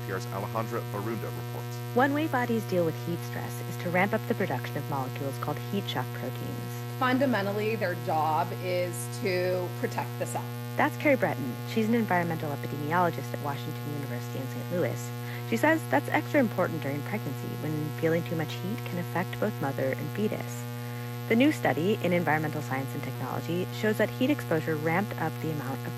NPR's Alejandra Barunda reports. One way bodies deal with heat stress is to ramp up the production of molecules called heat shock proteins. Fundamentally, their job is to protect the cell. That's Carrie Breton. She's an environmental epidemiologist at Washington University in St. Louis. She says that's extra important during pregnancy when feeling too much heat can affect both mother and fetus. The new study in Environmental Science and Technology shows that heat exposure ramped up the amount of